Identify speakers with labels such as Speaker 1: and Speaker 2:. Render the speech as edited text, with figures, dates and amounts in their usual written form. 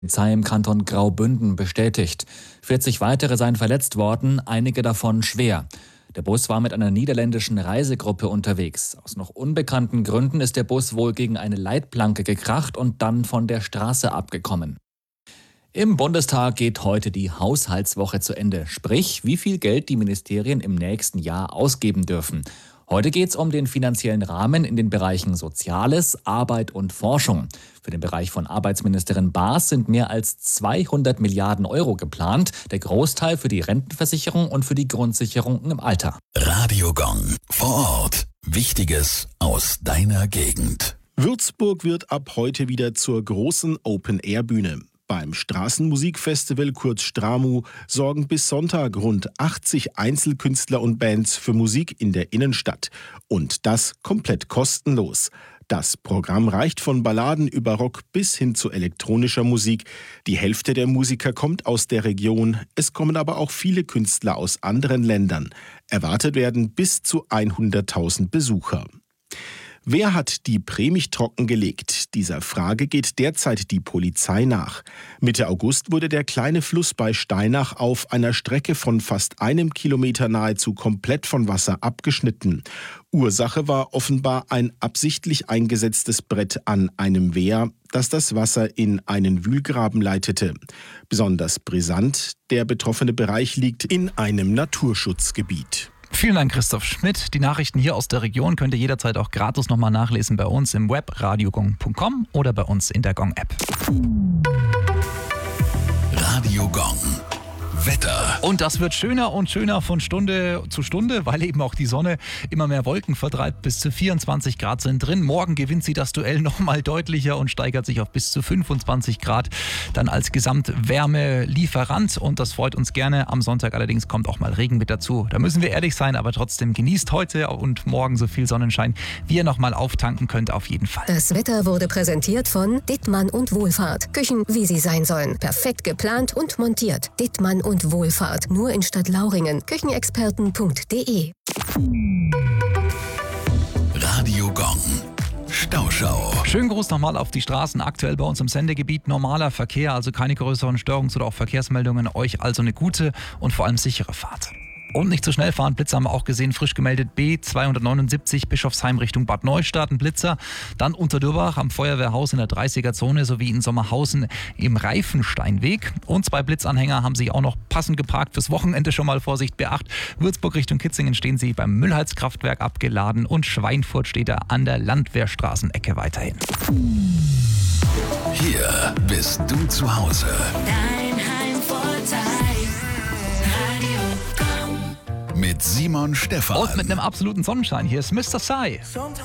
Speaker 1: Polizei im Kanton Graubünden bestätigt. 40 weitere seien verletzt worden, einige davon schwer. Der Bus war mit einer niederländischen Reisegruppe unterwegs. Aus noch unbekannten Gründen ist der Bus wohl gegen eine Leitplanke gekracht und dann von der Straße abgekommen. Im Bundestag geht heute die Haushaltswoche zu Ende, sprich, wie viel Geld die Ministerien im nächsten Jahr ausgeben dürfen. Heute geht es um den finanziellen Rahmen in den Bereichen Soziales, Arbeit und Forschung. Für den Bereich von Arbeitsministerin Baas sind mehr als 200 Milliarden Euro geplant, der Großteil für die Rentenversicherung und für die Grundsicherung im Alter.
Speaker 2: Radio Gong vor Ort. Wichtiges aus deiner Gegend.
Speaker 3: Würzburg wird ab heute wieder zur großen Open-Air-Bühne. Beim Straßenmusikfestival kurz STRAMU sorgen bis Sonntag rund 80 Einzelkünstler und Bands für Musik in der Innenstadt. Und das komplett kostenlos. Das Programm reicht von Balladen über Rock bis hin zu elektronischer Musik. Die Hälfte der Musiker kommt aus der Region. Es kommen aber auch viele Künstler aus anderen Ländern. Erwartet werden bis zu 100.000 Besucher. Wer hat die Prämich trockengelegt? Dieser Frage geht derzeit die Polizei nach. Mitte August wurde der kleine Fluss bei Steinach auf einer Strecke von fast 1 Kilometer nahezu komplett von Wasser abgeschnitten. Ursache war offenbar ein absichtlich eingesetztes Brett an einem Wehr, das das Wasser in einen Wühlgraben leitete. Besonders brisant, der betroffene Bereich liegt in einem Naturschutzgebiet.
Speaker 4: Vielen Dank, Christoph Schmidt. Die Nachrichten hier aus der Region könnt ihr jederzeit auch gratis nochmal nachlesen bei uns im Web radiogong.com oder bei uns in der Gong-App.
Speaker 2: Radio Gong. Wetter.
Speaker 4: Und das wird schöner und schöner von Stunde zu Stunde, weil eben auch die Sonne immer mehr Wolken vertreibt. Bis zu 24 Grad sind drin. Morgen gewinnt sie das Duell nochmal deutlicher und steigert sich auf bis zu 25 Grad. Dann als Gesamtwärmelieferant. Und das freut uns gerne. Am Sonntag allerdings kommt auch mal Regen mit dazu. Da müssen wir ehrlich sein, aber trotzdem genießt heute und morgen so viel Sonnenschein, wie ihr nochmal auftanken könnt, auf jeden Fall.
Speaker 5: Das Wetter wurde präsentiert von Dittmann und Wohlfahrt. Küchen, wie sie sein sollen. Perfekt geplant und montiert. Dittmann und Wohlfahrt. Nur in Stadtlauringen. Küchenexperten.de.
Speaker 2: Radio Gong. Stauschau.
Speaker 4: Schönen Gruß nochmal auf die Straßen. Aktuell bei uns im Sendegebiet normaler Verkehr, also keine größeren Störungs- oder auch Verkehrsmeldungen. Euch also eine gute und vor allem sichere Fahrt. Und nicht zu schnell fahren. Blitzer haben wir auch gesehen, frisch gemeldet B279 Bischofsheim Richtung Bad Neustadt, ein Blitzer. Dann Unterdürbach am Feuerwehrhaus in der 30er-Zone sowie in Sommerhausen im Reifensteinweg. Und 2 Blitzanhänger haben sich auch noch passend geparkt fürs Wochenende. Schon mal Vorsicht, B8. Würzburg Richtung Kitzingen stehen sie beim Müllheizkraftwerk abgeladen und Schweinfurt steht da an der Landwehrstraßenecke weiterhin.
Speaker 2: Hier bist du zu Hause.
Speaker 6: Dein Heimvorteil. Radio Gong.
Speaker 2: Mit Simon Stephan.
Speaker 4: Und mit einem absoluten Sonnenschein. Hier ist Mr. Sai.